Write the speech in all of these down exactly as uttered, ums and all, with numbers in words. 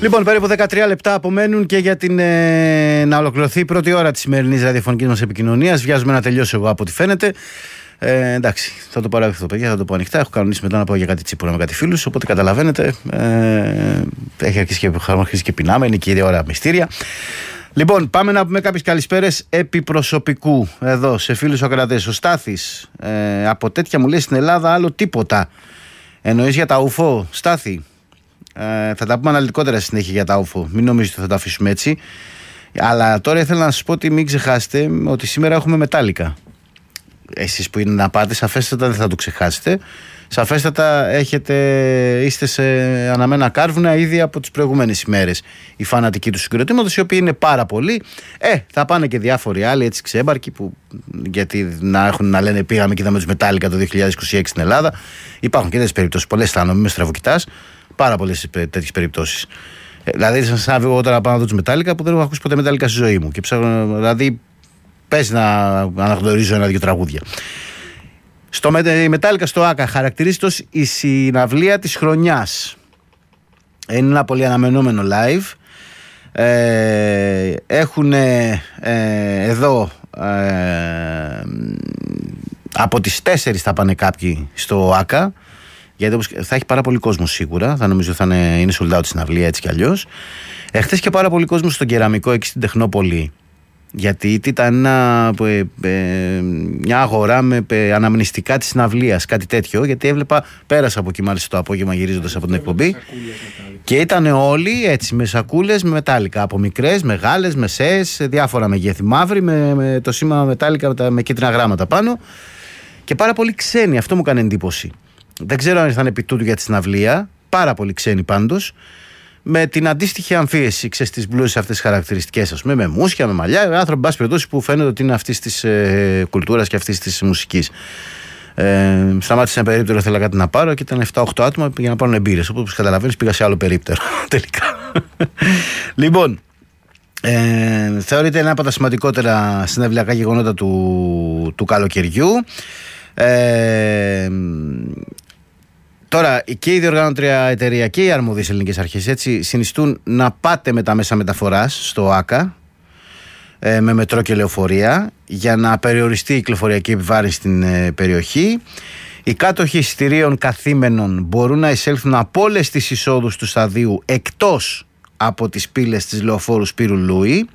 Λοιπόν, περίπου δεκατρία λεπτά απομένουν και για την, ε, να ολοκληρωθεί η πρώτη ώρα της σημερινής ραδιοφωνικής μας επικοινωνίας. Βιάζομαι να τελειώσω εγώ από ό,τι φαίνεται. Ε, εντάξει, θα το παράδειξω, παιδιά, θα το πω ανοιχτά. Έχω κανονίσει μετά να πάω για κάτι τσίπουρα με κάτι φίλους. Οπότε καταλαβαίνετε, ε, έχει αρχίσει και, αρχίσει και πεινάμε. Είναι και η ώρα μυστήρια. Λοιπόν, πάμε να πούμε κάποιες καλησπέρες επί προσωπικού εδώ σε φίλους ακροατές. Ο Στάθης, ε, από τέτοια μου λέει στην Ελλάδα άλλο τίποτα. Εννοείς για τα ουφό, Στάθη? Ε, θα τα πούμε αναλυτικότερα στη συνέχεια για τα ουφό. Μην νομίζετε ότι θα τα αφήσουμε έτσι. Αλλά τώρα ήθελα να σας πω ότι μην ξεχάσετε ότι σήμερα έχουμε μετάλλικα. Εσείς που είναι να πάτε, σαφέστατα δεν θα το ξεχάσετε. Σαφέστατα έχετε, είστε σε αναμένα κάρβουνα ήδη από τις προηγούμενες ημέρες. Οι φανατικοί του συγκροτήματος, οι οποίοι είναι πάρα πολλοί. Ε, θα πάνε και διάφοροι άλλοι έτσι ξέμπαρκοι, που, γιατί να, έχουν, να λένε πήγαμε και είδαμε τους Μετάλλικα το δύο χιλιάδες είκοσι έξι στην Ελλάδα. Υπάρχουν και τέτοιες περιπτώσεις. Πολλές αισθάνομαι, με στραβοκοιτάς. Πάρα πολλές τέτοιες περιπτώσεις. Ε, δηλαδή, σαν να βγω εγώ τώρα πάνω από τους Μετάλλικα που δεν έχω ακούσει ποτέ Μετάλλικα στη ζωή μου. Και ψάχνω, δηλαδή, πες να αναγνωρίζω ένα-δύο τραγούδια. Στο Μετάλλικα στο ΆΚΑ χαρακτηρίζεται ως η συναυλία της χρονιάς. Είναι ένα πολύ αναμενόμενο live. Ε, έχουν ε, εδώ ε, από τις τέσσερις θα πάνε κάποιοι στο ΆΚΑ, γιατί θα έχει πάρα πολύ κόσμο σίγουρα. Θα νομίζω θα είναι, είναι sold out τη συναυλία έτσι κι αλλιώς. Εχθές και πάρα πολύ κόσμο στον Κεραμικό εκεί στην Τεχνόπολη. Γιατί ήταν ένα, ε, ε, μια αγορά με ε, αναμνηστικά της συναυλίας, κάτι τέτοιο. Γιατί έβλεπα, πέρασα από εκεί μάλιστα το απόγευμα γυρίζοντας από την εκπομπή. Και ήταν όλοι έτσι με σακούλες με μετάλλικα. Από μικρές, μεγάλες, μεσαίες, διάφορα μεγέθη. Μαύρη με, με το σήμα μετάλλικα με, τα, με κίτρινα γράμματα πάνω. Και πάρα πολύ ξένοι, αυτό μου έκανε εντύπωση. Δεν ξέρω αν ήρθαν επί τούτου για τη συναυλία. Πάρα πολύ ξένοι πάντως. Με την αντίστοιχη αμφίεση, ξέρεις, τις μπλούζες αυτές τις χαρακτηριστικές, ας πούμε, με μουσια, με μαλλιά, άνθρωποι, μπας περιπτώσει, που φαίνεται ότι είναι αυτής της ε, κουλτούρας και αυτής της μουσικής. Ε, σταμάτησα ένα περίπτερο, ήθελα κάτι να πάρω και ήταν επτά οκτώ άτομα για να πάρουν εμπειρίες. Οπότε, όπως καταλαβαίνεις, πήγα σε άλλο περίπτερο τελικά. Λοιπόν, ε, θεωρείται ένα από τα σημαντικότερα συναυλιακά γεγονότα του, του καλοκαιριού. Ε, Τώρα και η διοργανώτρια εταιρεία και οι αρμόδιες ελληνικές αρχές έτσι συνιστούν να πάτε με τα μέσα μεταφοράς στο ΆΚΑ ε, με μετρό και λεωφορεία για να περιοριστεί η κυκλοφοριακή επιβάρυνση στην ε, περιοχή. Οι κάτοχοι εισιτηρίων καθήμενων μπορούν να εισέλθουν από όλες τις εισόδους του σταδίου εκτός από τις πύλες της λεωφόρου Σπύρου Λούι.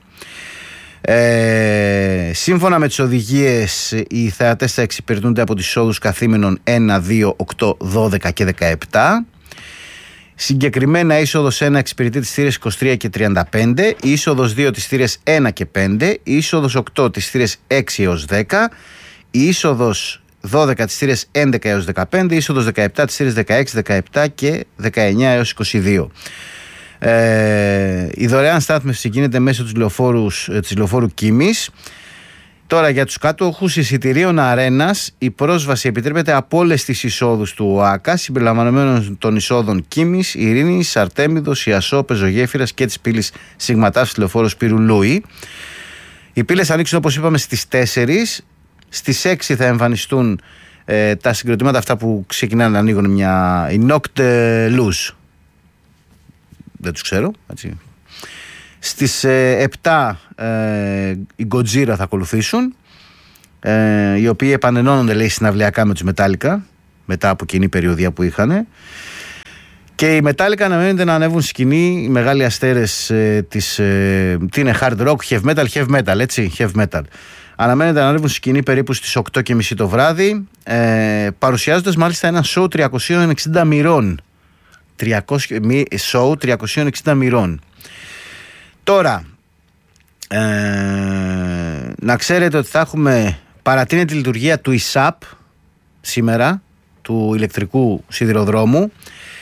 Ε, σύμφωνα με τις οδηγίες, οι θεατές θα εξυπηρετούνται από τις εισόδους καθήμενων ένα, δύο, οκτώ, δώδεκα και δεκαεπτά. Συγκεκριμένα, η είσοδος ένα εξυπηρετεί τις θύρες είκοσι τρία και τριάντα πέντε, η είσοδος δύο τις θύρες ένα και πέντε, η είσοδος οκτώ τις θύρες έξι έως δέκα, η είσοδος δώδεκα τις θύρες έντεκα έως δεκαπέντε, η είσοδος δεκαεπτά τις θύρες δεκαέξι, δεκαεπτά και δεκαεννιά έως είκοσι δύο. Ε, η δωρεάν στάθμευση γίνεται μέσω της, της λεωφόρου Κίμης. Τώρα, για τους κάτοχους εισιτηρίων αρένας, η πρόσβαση επιτρέπεται από όλες τις εισόδους του ΟΑΚΑ, συμπεριλαμβανομένων των εισόδων Κίμης, Ειρήνης, Αρτέμιδος, Ιασό, Πεζογέφυρας και της πύλης Σιγματάφ της λεωφόρου Σπύρου Λούι. Οι πύλες ανοίξουν, όπως είπαμε, στις τέσσερις. Στις έξι θα εμφανιστούν ε, τα συγκροτήματα αυτά που ξεκινάνε να ανοίγουν μια. Η Knocked Loose. Δεν τους ξέρω, έτσι. Στις ε, επτά ε, οι Gojira θα ακολουθήσουν, ε, οι οποίοι επανενώνονται, λέει, συναυλιακά με τους Μετάλλικα μετά από κοινή περιοδία που είχαν. Και οι Μετάλλικα αναμένεται να ανέβουν σκηνή, οι μεγάλοι αστέρες ε, της, ε, τι είναι, hard rock, heavy metal, heavy metal, έτσι, heavy metal. Αναμένεται να ανέβουν σκηνή περίπου στις οκτώ και μισή το βράδυ, ε, παρουσιάζοντας μάλιστα ένα show τριακόσιων εξήντα μοιρών. Show τριακόσιων εξήντα μοιρών. Τώρα, ε, να ξέρετε ότι θα έχουμε παρατείνει τη λειτουργία του ΙΣΑΠ σήμερα, του ηλεκτρικού σιδηροδρόμου.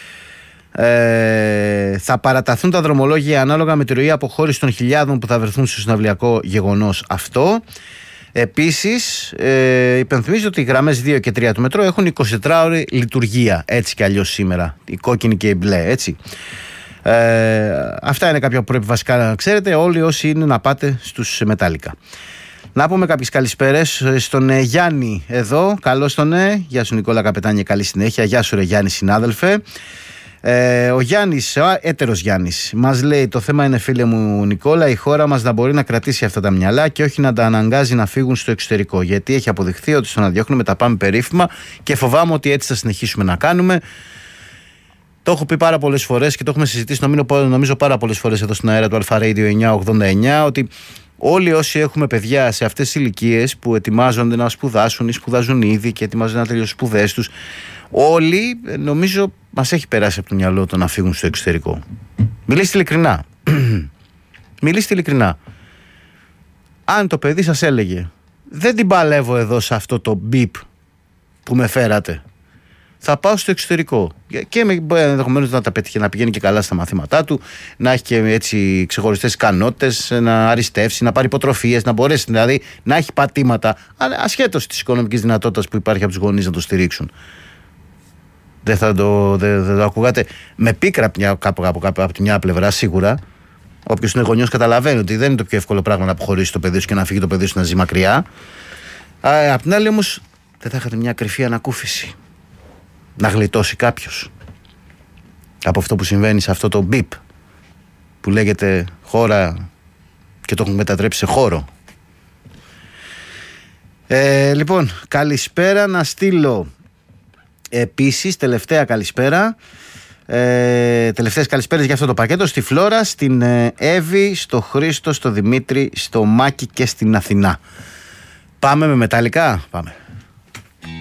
Ε, θα παραταθούν τα δρομολόγια ανάλογα με τη ροή αποχώρηση των χιλιάδων που θα βρεθούν στο συναυλιακό γεγονός αυτό. Επίσης, ε, υπενθυμίζω ότι οι γραμμές δύο και τρία του μετρό έχουν εικοσιτετράωρη λειτουργία, έτσι κι αλλιώς σήμερα, η κόκκινη και η μπλε, έτσι. Ε, αυτά είναι κάποια που πρέπει βασικά να ξέρετε όλοι όσοι είναι να πάτε στους Μετάλλικα. Να πούμε κάποιες καλησπέρες στον ε, Γιάννη εδώ, καλώς τον ε, γεια σου Νικόλα Καπετάνια, καλή συνέχεια, γεια σου ρε Γιάννη συνάδελφε. Ε, ο Γιάννης, ο έτερος Γιάννης, μας λέει: το θέμα είναι, φίλε μου Νικόλα, η χώρα μας να μπορεί να κρατήσει αυτά τα μυαλά και όχι να τα αναγκάζει να φύγουν στο εξωτερικό. Γιατί έχει αποδειχθεί ότι στο να διώχνουμε τα πάμε περίφημα και φοβάμαι ότι έτσι θα συνεχίσουμε να κάνουμε. Το έχω πει πάρα πολλές φορές και το έχουμε συζητήσει νομίζω πάρα πολλές φορές εδώ στην αέρα του Αλφα Radio εννιακόσια ογδόντα εννιά, ότι όλοι όσοι έχουμε παιδιά σε αυτές τις ηλικίες που ετοιμάζονται να σπουδάσουν ή σπουδάζουν ήδη και ετοιμάζονται να τελειώσουν σπουδές τους, όλοι νομίζω μας έχει περάσει από το μυαλό το να φύγουν στο εξωτερικό. Μιλήστε ειλικρινά. Μιλήστε ειλικρινά. Αν το παιδί σας έλεγε: δεν την παλεύω εδώ σε αυτό το μπιπ που με φέρατε, θα πάω στο εξωτερικό, και ενδεχομένως να τα πετύχει, να πηγαίνει και καλά στα μαθήματά του, να έχει και έτσι ξεχωριστές ικανότητες, να αριστεύσει, να πάρει υποτροφίες, να μπορέσει δηλαδή να έχει πατήματα, ασχέτως της οικονομικής δυνατότητας που υπάρχει από τους γονείς να το στηρίξουν. Δεν θα το, δεν, δεν το ακούγατε με πίκρα κάπου, κάπου, κάπου, από τη μια πλευρά, σίγουρα. Όποιος είναι γονιός καταλαβαίνει ότι δεν είναι το πιο εύκολο πράγμα να αποχωρήσει το παιδί σου και να φύγει το παιδί σου να ζει μακριά. Α, απ' την άλλη όμως, δεν θα είχατε μια κρυφή ανακούφιση να γλιτώσει κάποιος από αυτό που συμβαίνει σε αυτό το μπιπ που λέγεται χώρα και το έχουν μετατρέψει σε χώρο. Ε, λοιπόν, καλησπέρα να στείλω επίσης, τελευταία καλησπέρα, ε, τελευταίες καλησπέρες για αυτό το πακέτο, στη Φλόρα, στην ε, Εύη, στο Χρήστο, στο Δημήτρη, στο Μάκη και στην Αθηνά. Πάμε με μεταλλικά, πάμε.